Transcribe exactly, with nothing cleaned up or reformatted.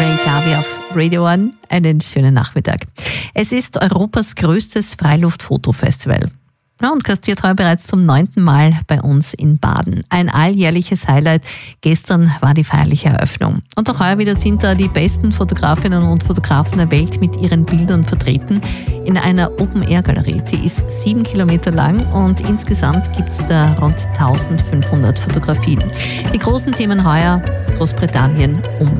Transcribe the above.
Ray Garvey auf Radio One. Einen schönen Nachmittag. Es ist Europas größtes Freiluftfotofestival. Ja, und gastiert heuer bereits zum neunten Mal bei uns in Baden. Ein alljährliches Highlight. Gestern war die feierliche Eröffnung. Und auch heuer wieder sind da die besten Fotografinnen und Fotografen der Welt mit ihren Bildern vertreten in einer Open-Air-Galerie. Die ist sieben Kilometer lang und insgesamt gibt es da rund eintausendfünfhundert Fotografien. Die großen Themen heuer: Großbritannien, Umwelt.